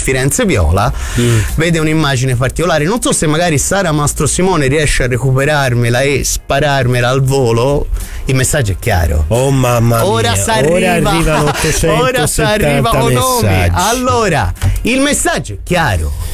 Firenze Viola, vede un'immagine particolare. Non so se magari Sara Mastrosimone riesce a recuperarmela e spararmela al volo. Il messaggio è chiaro. Oh mamma ora mia, arrivano 870 ora si arriva messaggi. Allora, il messaggio è chiaro.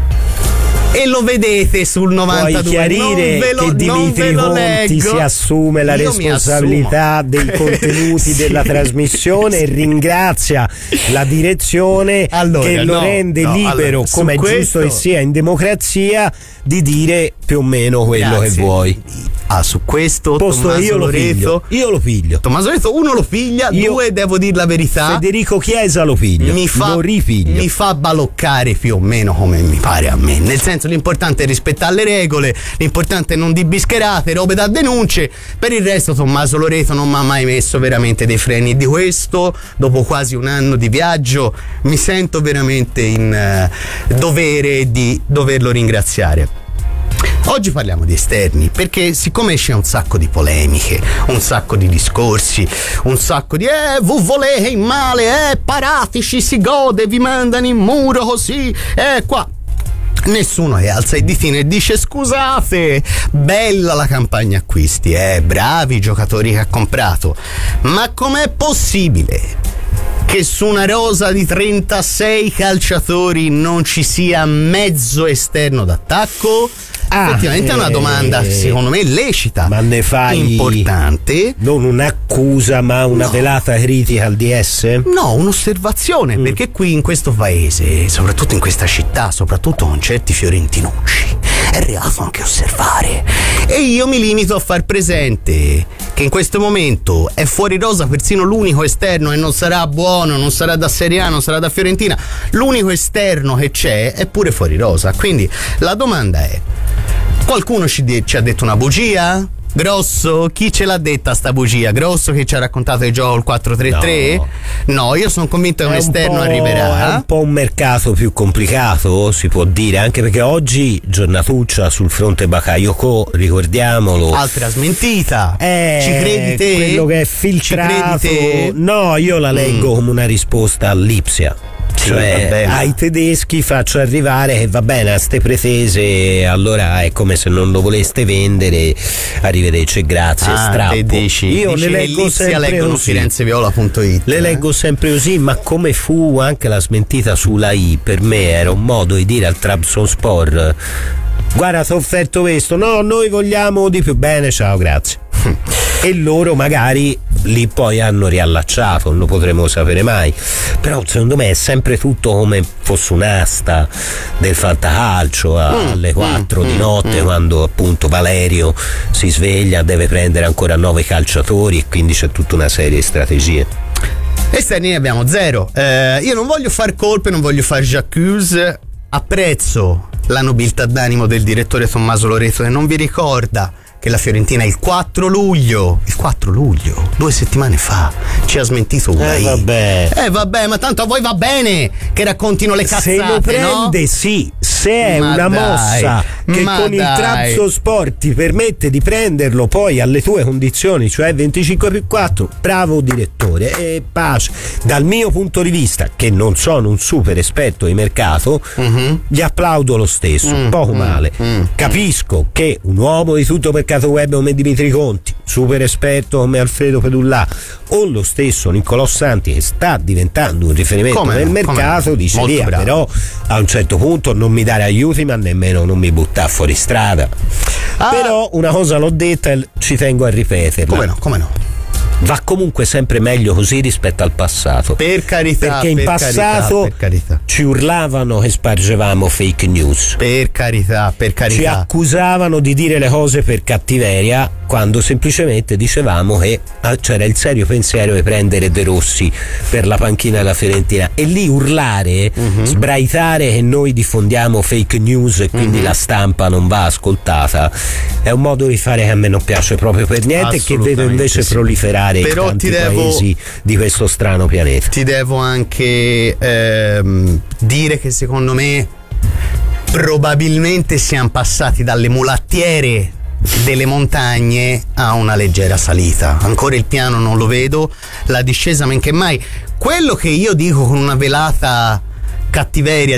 E lo vedete sul 92. Puoi chiarire che Dimitri Conti si assume la responsabilità dei contenuti della trasmissione e ringrazia la direzione che lo rende libero, come è giusto che sia in democrazia, di dire più o meno quello che vuoi. Su questo io lo piglio. Tommaso Loreto, uno lo piglia, due, devo dire la verità, Federico Chiesa lo piglio, lo ripiglio. Mi fa baloccare più o meno come mi pare a me, nel senso, l'importante è rispettare le regole, l'importante è non di bischerate, robe da denunce. Per il resto Tommaso Loreto non mi ha mai messo veramente dei freni, e di questo, dopo quasi un anno di viaggio, mi sento veramente in dovere di doverlo ringraziare. Oggi parliamo di esterni, perché siccome c'è un sacco di polemiche, un sacco di discorsi, un sacco di vu volete in male, paratici, si gode, vi mandano in muro così, qua nessuno che alza i ditini e dice scusate, bella la campagna acquisti, bravi i giocatori che ha comprato, ma com'è possibile che su una rosa di 36 calciatori non ci sia mezzo esterno d'attacco? Effettivamente è una domanda secondo me lecita, ma ne fai importante, non un'accusa ma una velata critica al DS? No, un'osservazione, perché qui in questo paese, soprattutto in questa città, soprattutto con certi fiorentinucci, è reato anche osservare, e io mi limito a far presente che in questo momento è fuori rosa persino l'unico esterno, e non sarà buono, non sarà da Serie A, non sarà da Fiorentina, l'unico esterno che c'è è pure fuori rosa. Quindi la domanda è: qualcuno ci ha detto una bugia? Grosso? Chi ce l'ha detta sta bugia? Grosso che ci ha raccontato il gioco il 4-3-3? No, io sono convinto che un esterno arriverà. È un po' un mercato più complicato, si può dire, anche perché oggi giornatuccia sul fronte Bakayoko, ricordiamolo. Altra smentita. Ci credi te? Quello che è filtrato. No, io la leggo come una risposta all'Ipsia. Cioè ai tedeschi faccio arrivare che va bene a ste pretese, allora è come se non lo voleste vendere, arrivederci e grazie, strappo. Io le leggo sempre così. FirenzeViola.it le leggo sempre così, ma come fu anche la smentita sulla I, per me era un modo di dire al Trabzonspor: guarda, ti ho offerto questo, no, noi vogliamo di più, bene, ciao, grazie. E loro magari lì poi hanno riallacciato, non lo potremo sapere mai, però secondo me è sempre tutto come fosse un'asta del fantacalcio alle 4 di notte, quando appunto Valerio si sveglia, deve prendere ancora 9 calciatori e quindi c'è tutta una serie di strategie. Esterni ne abbiamo 0. Io non voglio far colpe, non voglio fare j'accuse, apprezzo la nobiltà d'animo del direttore Tommaso Loreto, che non vi ricorda che la Fiorentina il 4 luglio, 2 settimane fa, ci ha smentito una vabbè, ma tanto a voi va bene che raccontino le cazzate, se lo prende, no? Sì, se è una mossa che con il Trabzonspor ti permette di prenderlo poi alle tue condizioni, cioè 25+4, bravo direttore, e pace. Dal mio punto di vista, che non sono un super esperto di mercato, gli applaudo lo stesso, poco male. Capisco che un uomo di tutto mercato web come Dimitri Conti, super esperto come Alfredo Pedullà, o lo stesso Niccolò Santi, che sta diventando un riferimento nel mercato, dice via, però a un certo punto non mi dare aiuti, ma nemmeno non mi buttare fuori strada. Però una cosa l'ho detta e ci tengo a ripeterla. Come no? Va comunque sempre meglio così rispetto al passato. Per carità. Perché in passato ci urlavano che spargevamo fake news. Per carità. Ci accusavano di dire le cose per cattiveria, quando semplicemente dicevamo che c'era il serio pensiero di prendere De Rossi per la panchina della Fiorentina. E lì urlare, sbraitare che noi diffondiamo fake news e quindi la stampa non va ascoltata, è un modo di fare che a me non piace proprio per niente, e che vedo invece proliferare in tanti paesi di questo strano pianeta. Ti devo anche dire che secondo me probabilmente siamo passati dalle mulattiere delle montagne a una leggera salita. Ancora il piano non lo vedo, la discesa men che mai. Quello che io dico con una velata cattiveria